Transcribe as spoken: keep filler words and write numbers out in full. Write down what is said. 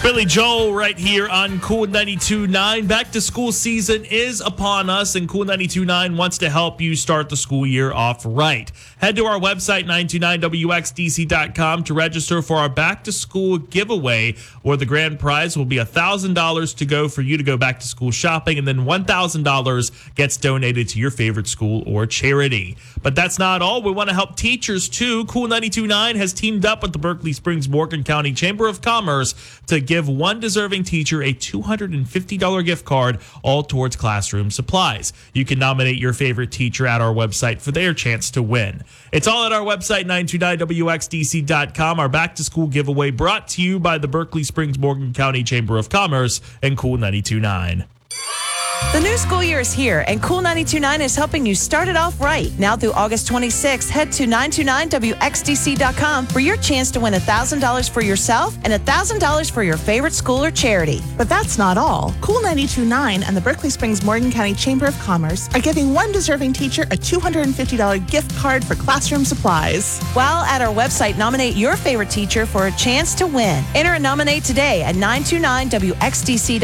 Billy Joel right here on Cool ninety-two point nine. Back to school season is upon us, and Cool ninety-two point nine wants to help you start the school year off right. Head to our website, nine two nine W X D C dot com, to register for our back to school giveaway, where the grand prize will be one thousand dollars to go for you to go back to school shopping, and then one thousand dollars gets donated to your favorite school or charity. But that's not all. We want to help teachers too. Cool ninety-two point nine has teamed up with the Berkeley Springs Morgan County Chamber of Commerce to give one deserving teacher a two hundred fifty dollars gift card, all towards classroom supplies. You can nominate your favorite teacher at our website for their chance to win. It's all at our website, nine two nine W X D C dot com. Our back to school giveaway brought to you by the Berkeley Springs Morgan County Chamber of Commerce and Cool ninety-two point nine. The new school year is here, and Cool ninety-two point nine is helping you start it off right. Now through August twenty-sixth, head to nine two nine W X D C dot com for your chance to win one thousand dollars for yourself and one thousand dollars for your favorite school or charity. But that's not all. Cool ninety-two point nine and the Berkeley Springs Morgan County Chamber of Commerce are giving one deserving teacher a two hundred fifty dollars gift card for classroom supplies. While at our website, nominate your favorite teacher for a chance to win. Enter and nominate today at nine two nine W X D C dot com.